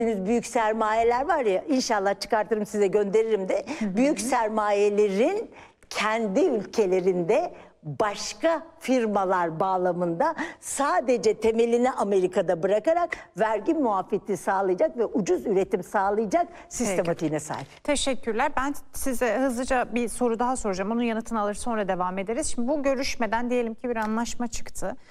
büyük sermayeler var ya, inşallah çıkartırım size, gönderirim de. Büyük sermayelerin kendi ülkelerinde başka firmalar bağlamında sadece temelini Amerika'da bırakarak vergi muafiyeti sağlayacak ve ucuz üretim sağlayacak sistematiğine sahip. Teşekkürler. Ben size hızlıca bir soru daha soracağım. Onun yanıtını alır sonra devam ederiz. Şimdi bu görüşmeden diyelim ki bir anlaşma çıktı.